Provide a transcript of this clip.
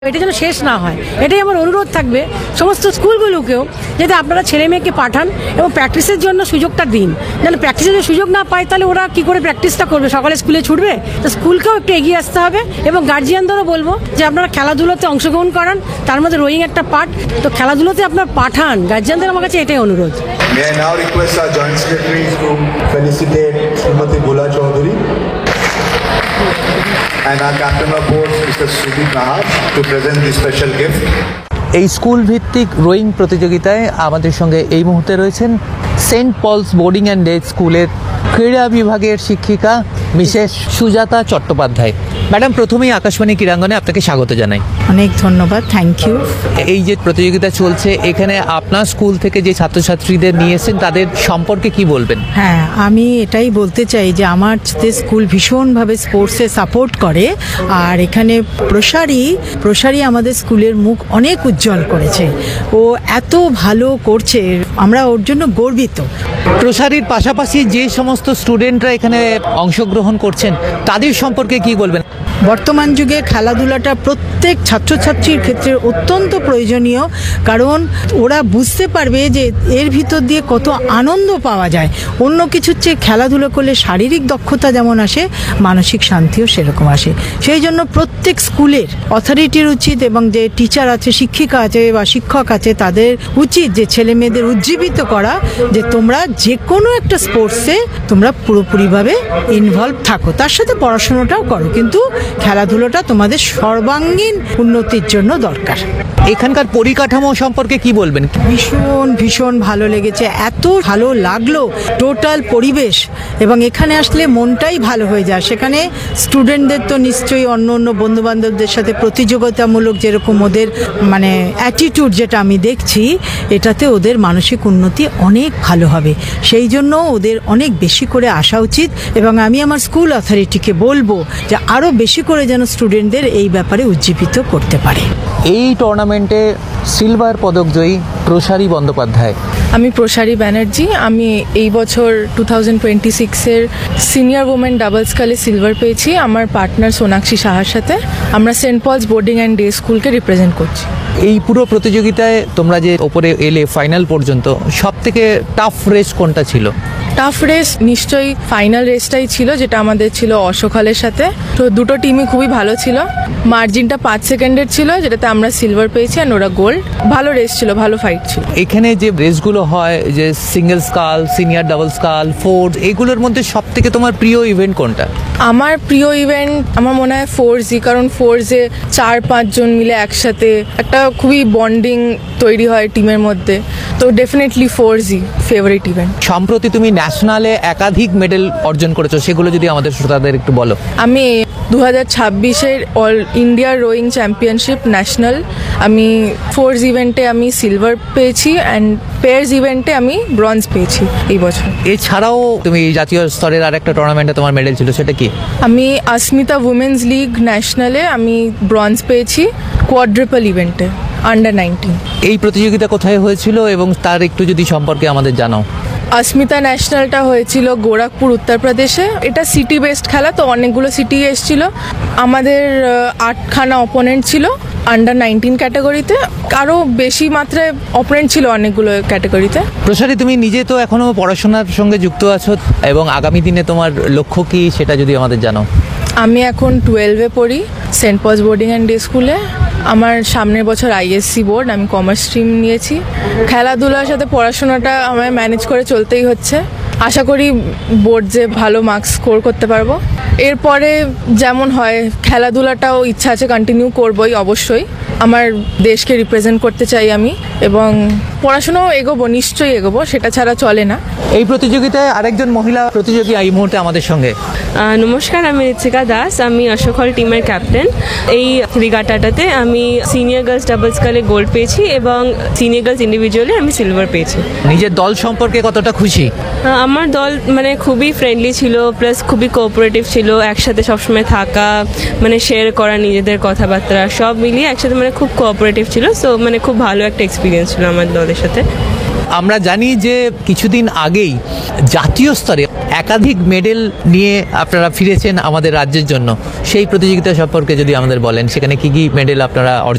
এটা যেন শেষ না হয়, এটাই আমার অনুরোধ থাকবে সমস্ত স্কুলগুলোকেও, যাতে আপনারা ছেলে মেয়েকে পাঠান এবং প্র্যাকটিসের জন্য সুযোগটা দিন। যেন প্র্যাকটিসের যদি সুযোগ না পায় তাহলে ওরা কি করে প্র্যাকটিসটা করবে, সকালে স্কুলে ছুটবে? তো স্কুলকেও একটু এগিয়ে আসতে হবে এবং গার্জিয়ানদেরও বলবো যে আপনারা খেলাধুলোতে অংশগ্রহণ করান, তার মধ্যে রোয়িং একটা পার্ট, তো খেলাধুলোতে আপনার পাঠান গার্জিয়ানদের, আমার কাছে এটাই অনুরোধ। May I now request our Joint Secretary to felicitate Srimati Bula Chaudhary and our Captain of Board, Mr. Sudeep Nahar, to present the special gift. এই স্কুল ভিত্তিক রোয়িং প্রতিযোগিতায় আমাদের সঙ্গে এই মুহূর্তে রয়েছেন Saint Paul's boarding and day স্কুলের ক্রীড়া বিভাগের শিক্ষিকা মিসেস সুজাতা চট্টোপাধ্যায়। ম্যাডাম, প্রথমেই আকাশবাণী ক্রীড়াঙ্গনে আপনাকে স্বাগত জানাই। অনেক ধন্যবাদ, থ্যাংক ইউ। এই যে প্রতিযোগিতা চলছে, এখানে আপনার স্কুল থেকে যে ছাত্রছাত্রীদের নিয়ে এসেছেন তাদের সম্পর্কে কি বলবেন? হ্যাঁ, আমি এটাই বলতে চাই যে আমার স্কুল ভীষণভাবে স্পোর্টসে সাপোর্ট করে, আর এখানে প্রসারী আমাদের স্কুলের মুখ অনেক উজ্জ্বল করেছে। ও এত ভালো করছে, আমরা ওর জন্য গর্বিত। প্রসারীর পাশাপাশি যে সমস্ত স্টুডেন্টরা এখানে অংশগ্রহণ করছেন তাদের সম্পর্কে কি বলবেন? বর্তমান যুগে খেলাধুলাটা প্রত্যেক ছাত্রছাত্রীর ক্ষেত্রে অত্যন্ত প্রয়োজনীয়, কারণ ওরা বুঝতে পারবে যে এর ভিতর দিয়ে কত আনন্দ পাওয়া যায়। অন্য কিছুর চেয়ে খেলাধুলো করলে শারীরিক দক্ষতা যেমন আসে, মানসিক শান্তিও সেরকম আসে। সেই জন্য প্রত্যেক স্কুলের অথরিটির উচিত এবং যে টিচার আছে, শিক্ষিকা আছে বা শিক্ষক আছে, তাদের উচিত যে ছেলে মেয়েদের উজ্জীবিত করা, যে তোমরা যে কোনো একটা স্পোর্টসে তোমরা পুরোপুরিভাবে ইনভলভ থাকো, তার সাথে পড়াশোনাটাও করো, কিন্তু খেলাধুলোটা তোমাদের সর্বাঙ্গীন উন্নতির জন্য দরকার। এখানকার পরিকাঠামো সম্পর্কে কি বলবেন? ভীষণ ভালো লেগেছে, এত ভালো লাগলো টোটাল পরিবেশ, এবং এখানে আসলে মনটাই ভালো হয়ে যায়। সেখানে স্টুডেন্টদের তো নিশ্চয়ই অন্য বন্ধু বান্ধবদের সাথে প্রতিযোগিতামূলক যেরকম ওদের মানে অ্যাটিটিউড, যেটা আমি দেখছি, এটাতে ওদের মানসিক উন্নতি অনেক ভালো হবে। সেই জন্য ওদের অনেক বেশি করে আসা উচিত, এবং আমি আমার স্কুল অথরিটিকে বলবো যে আরও বেশি করে যেন স্টুডেন্টদের এই ব্যাপারে উজ্জীবিত করতে পারে। এই টুর্নামেন্টে সিলভার পদকজয়ী প্রসারী বন্দ্যোপাধ্যায়। আমি প্রসারী ব্যানার্জি। আমি এই বছর 2026-এর সিনিয়র ওমেন ডাবল স্কালে সিলভার পেয়েছি আমার পার্টনার সোনাক্ষী সাহার সাথে। আমরা Saint Paul's boarding and day স্কুলকে রিপ্রেজেন্ট করছি। এই পুরো প্রতিযোগিতায় তোমরা যে ওপরে এলে ফাইনাল পর্যন্ত, সব থেকে টাফ রেস কোনটা ছিল? টাফ রেস নিশ্চয়ই ফাইনাল রেসটাই ছিল, যেটা আমাদের ছিল অশোক হলের সাথে। তো দুটো টিমই খুবই ভালো ছিল। মার্জিনটা 5 সেকেন্ডের ছিল, যেটাতে আমরা সিলভার পেয়েছি আর ওরা গোল্ড। ভালো রেস ছিল, ভালো ফাইট ছিল। এখানে যে রেসগুলো হয়, যে single skull, senior double skull, force, এগুলোর মধ্যে সব থেকে তোমার প্রিয় ইভেন্ট কোনটা? আমার প্রিয় ইভেন্ট আমার মনে হয় ফোর্সই, কারণ ফোর্সে 4-5 জন মিলে একসাথে একটা খুবই বন্ডিং তৈরি হয় টিমের মধ্যে। তো ডেফিনেটলি ফোর্সই ফেভারিট ইভেন্ট। সম্প্রতি তুমি ন্যাশনালে একাধিক মেডেল অর্জন করেছো, সেগুলো যদি আমাদের শ্রোতাদের একটু বলো। আমি 2026-এর all India rowing championship national, আমি ফোর্স ইভেন্টে আমি সিলভার পেয়েছি, অ্যান্ড পেয়ার্স ইভেন্টে আমি ব্রঞ্জ পেয়েছি এই বছর। এছাড়াও তুমি জাতীয় স্তরের আর একটা টুর্নামেন্টে তোমার মেডেল ছিল, সেটা কি? আমি আসমিতা উমেন্স লিগ ন্যাশনালে আমি ব্রঞ্জ পেয়েছি কোয়াড্রিপল ইভেন্টে আন্ডার 19। এই প্রতিযোগিতা কোথায় হয়েছিল এবং তার একটু যদি সম্পর্কে আমাদের জানাও। আসমিতা ন্যাশনালটা হয়েছিল গোরখপুর, উত্তরপ্রদেশে। এটা সিটি বেসড খেলা, তো অনেকগুলো সিটি এসেছিল। আমাদের 8খানা অপোনেন্ট ছিল আন্ডার 19 ক্যাটাগরিতে, আরও বেশি মাত্রায় অপোনেন্ট ছিল অনেকগুলো ক্যাটাগরিতে। প্রসারী, তুমি নিজে তো এখনো পড়াশোনার সঙ্গে যুক্ত আছো, এবং আগামী দিনে তোমার লক্ষ্য কি সেটা যদি আমাদের জানাও। আমি এখন 12-এ পড়ি Saint Paul's boarding and day স্কুলে। আমার সামনের বছর আইএসসি বোর্ড, আমি কমার্স স্ট্রিম নিয়েছি। খেলাধুলার সাথে পড়াশোনাটা আমায় ম্যানেজ করে চলতেই হচ্ছে। আশা করি বোর্ড যে ভালো মার্কস স্কোর করতে পারবো। এরপরে যেমন হয় খেলাধুলাটাও ইচ্ছা আছে কন্টিনিউ করবই অবশ্যই। আমার দেশকে রিপ্রেজেন্ট করতে চাই আমি, এবং পড়াশোনাও এগোবো, নিশ্চয়ই এগোবো, সেটা ছাড়া চলে না। এই প্রতিযোগিতায় আরেকজন মহিলা প্রতিযোগী এই মুহূর্তে আমাদের সঙ্গে। নমস্কার, আমি ঋত্বিকা দাস। আমি অশোক হল টিমের ক্যাপ্টেন। এই রিগাটাটাতে আমি সিনিয়র গার্লস ডাবল স্কালে গোল্ড পেয়েছি এবং সিনিয়র গার্লস ইন্ডিভিজুয়ালি আমি সিলভার পেয়েছি। নিজের দল সম্পর্কে কতটা খুশি? আমার দল মানে খুবই ফ্রেন্ডলি ছিল, প্লাস খুবই কোঅপারেটিভ ছিল। একসাথে সবসময় থাকা, মানে শেয়ার করা নিজেদের কথাবার্তা, সব মিলিয়ে একসাথে মানে খুব কোঅপারেটিভ ছিল। সো মানে খুব ভালো একটা এক্সপিরিয়েন্স ছিল আমার দলের সাথে। আমরা জানি যে কিছুদিন আগেই জাতীয় স্তরে একাধিক মেডেল নিয়ে আপনারা ফিরেছেন আমাদের রাজ্যের জন্য। সেই প্রতিযোগিতা সম্পর্কে যদি আমাদের বলেন, সেখানে কি কি মেডেল আপনারা অর্জন